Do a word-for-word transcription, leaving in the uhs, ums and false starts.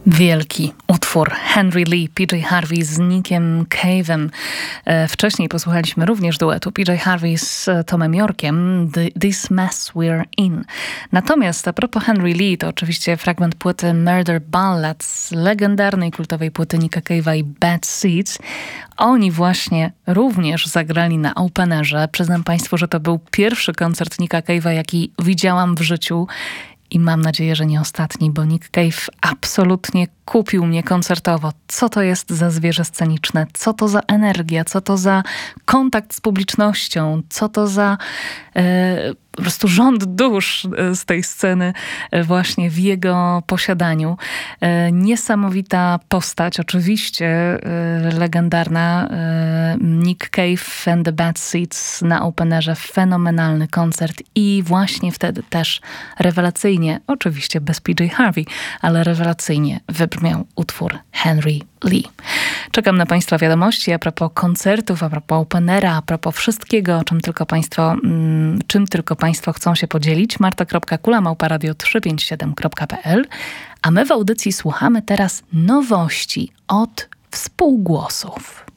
Wielki utwór Henry Lee, P J Harvey z Nickiem Cave'em. Wcześniej posłuchaliśmy również duetu P J Harvey z Tomem Yorkiem, This Mess We're In. Natomiast a propos Henry Lee, to oczywiście fragment płyty Murder Ballad z legendarnej kultowej płyty Nicka Cave'a i Bad Seeds. Oni właśnie również zagrali na openerze. Przyznam Państwu, że to był pierwszy koncert Nicka Cave'a, jaki widziałam w życiu. I mam nadzieję, że nie ostatni, bo Nick Cave absolutnie kupił mnie koncertowo. Co to jest za zwierzę sceniczne? Co to za energia? Co to za kontakt z publicznością? Co to za e, po prostu rząd dusz z tej sceny e, właśnie w jego posiadaniu. E, niesamowita postać, oczywiście e, legendarna. E, Nick Cave and the Bad Seeds na openerze. Fenomenalny koncert i właśnie wtedy też rewelacyjnie, oczywiście bez P J Harvey, ale rewelacyjnie wybrzmiał utwór Henry Lee. Czekam na Państwa wiadomości a propos koncertów, a propos openera, a propos wszystkiego, czym tylko Państwo, mm, czym tylko Państwo chcą się podzielić. marta kropka kula małpa radio trzysta pięćdziesiąt siedem kropka p l. A my w audycji słuchamy teraz nowości od współgłosów.